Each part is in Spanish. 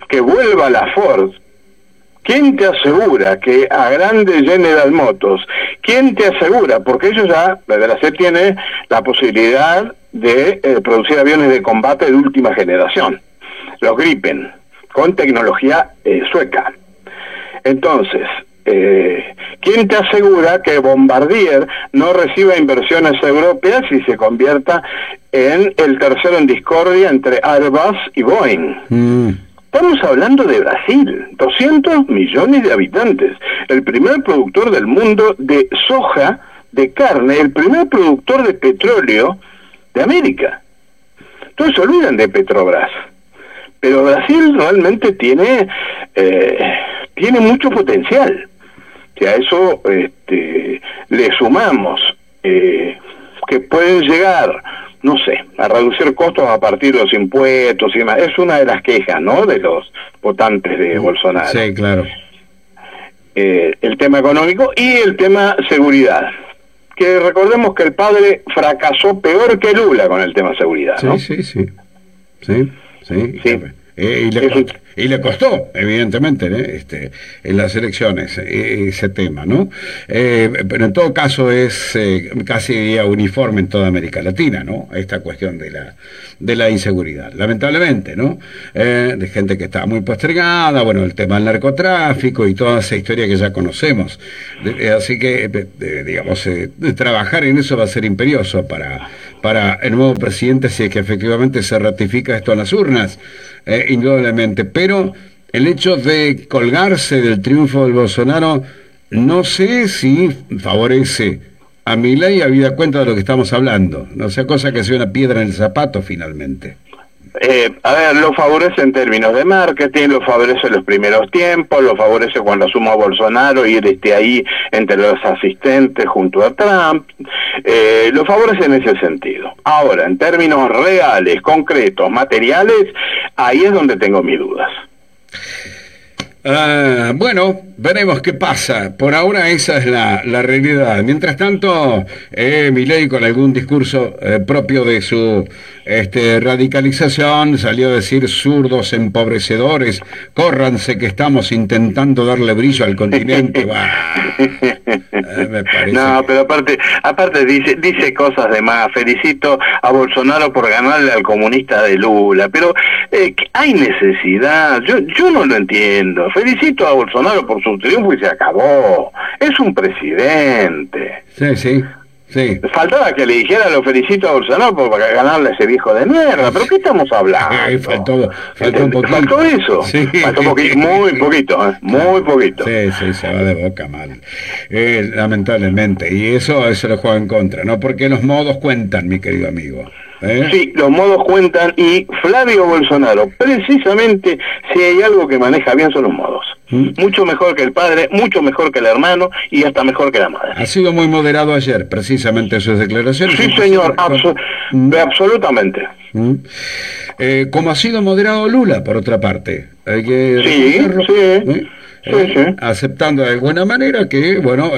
que vuelva la Ford, ¿quién te asegura que a grande General Motors? ¿Quién te asegura? Porque ellos ya, Brasil tiene la posibilidad de producir aviones de combate de última generación, los Gripen, con tecnología sueca. Entonces, ¿quién te asegura que Bombardier no reciba inversiones europeas y se convierta en el tercero en discordia entre Airbus y Boeing? Estamos hablando de Brasil, 200 millones de habitantes, el primer productor del mundo de soja, de carne, el primer productor de petróleo de América. Todos se olvidan de Petrobras, pero Brasil realmente tiene mucho potencial. Si a eso le sumamos que pueden llegar, no sé, a reducir costos a partir de los impuestos y demás. Es una de las quejas, ¿no?, de los votantes de Bolsonaro. Sí, claro. El tema económico y el tema seguridad. Que recordemos que el padre fracasó peor que Lula con el tema seguridad, ¿no? Sí. Y le costó, evidentemente, en las elecciones, ese tema, ¿no? Pero en todo caso es casi uniforme en toda América Latina, ¿no? Esta cuestión de la inseguridad, lamentablemente, ¿no? De gente que está muy postergada, bueno, el tema del narcotráfico y toda esa historia que ya conocemos. Así que, digamos, trabajar en eso va a ser imperioso para el nuevo presidente, si es que efectivamente se ratifica esto en las urnas, indudablemente. Pero el hecho de colgarse del triunfo del Bolsonaro, no sé si favorece a Milei, habida cuenta de lo que estamos hablando, no sea cosa que sea una piedra en el zapato finalmente. A ver, lo favorece en términos de marketing, lo favorece en los primeros tiempos, lo favorece cuando asuma Bolsonaro y él esté ahí entre los asistentes junto a Trump, lo favorece en ese sentido. Ahora, en términos reales, concretos, materiales, ahí es donde tengo mis dudas. Bueno, veremos qué pasa. Por ahora esa es la realidad. Mientras tanto, Milei, con algún discurso propio de su radicalización, salió a decir: zurdos empobrecedores, córranse que estamos intentando darle brillo al continente. Me parece. No, pero aparte dice cosas de más. Felicito a Bolsonaro por ganarle al comunista de Lula, pero hay necesidad. Yo no lo entiendo. Felicito a Bolsonaro por su triunfo y se acabó. Es un presidente. Sí. Faltaba que le dijera: lo felicito a Bolsonaro por ganarle a ese viejo de mierda. ¿Pero qué estamos hablando? Faltó un poquito. ¿Faltó eso? Sí. Faltó muy poquito. Sí, se va de boca mal. Lamentablemente. Y eso lo juega en contra, ¿no? Porque los modos cuentan, mi querido amigo. Sí, los modos cuentan, y Flavio Bolsonaro, precisamente, si hay algo que maneja bien, son los modos. Mucho mejor que el padre, mucho mejor que el hermano y hasta mejor que la madre. Ha sido muy moderado ayer, precisamente, sus declaraciones. Sí, señor, absolutamente. Como ha sido moderado Lula, por otra parte. Hay que reconocerlo. Sí. Aceptando de alguna manera que, bueno,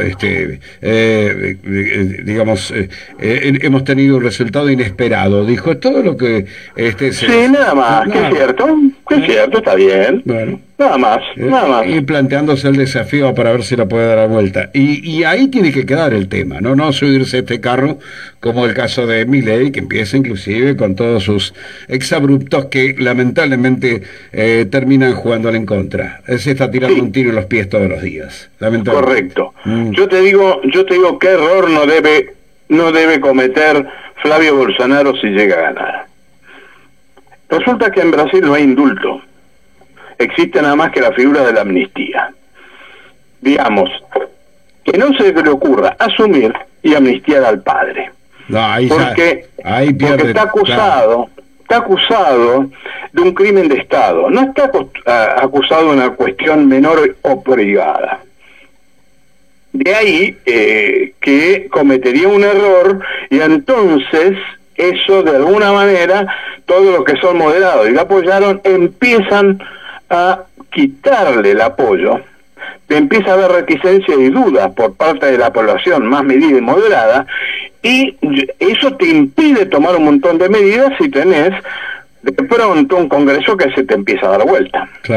digamos, hemos tenido un resultado inesperado. Dijo todo lo que... nada más, que es cierto, está bien. Bueno. Nada más. Y planteándose el desafío para ver si la puede dar la vuelta. Y ahí tiene que quedar el tema, no subirse a este carro, como el caso de Milei, que empieza inclusive con todos sus exabruptos que lamentablemente terminan jugándole en contra. Se está tirando un tiro en los pies todos los días, lamentablemente. Correcto. Yo te digo qué error no debe cometer Flavio Bolsonaro si llega a ganar. Resulta que en Brasil no hay indulto. Existe nada más que la figura de la amnistía. Digamos, que no se le ocurra asumir y amnistiar al padre. No, porque está acusado de un crimen de Estado. No está acusado de una cuestión menor o privada. De ahí que cometería un error, y entonces eso, de alguna manera, todos los que son moderados y lo apoyaron empiezan a quitarle el apoyo, empieza a haber reticencia y dudas por parte de la población más medida y moderada, y eso te impide tomar un montón de medidas si tenés de pronto un Congreso que se te empieza a dar vuelta.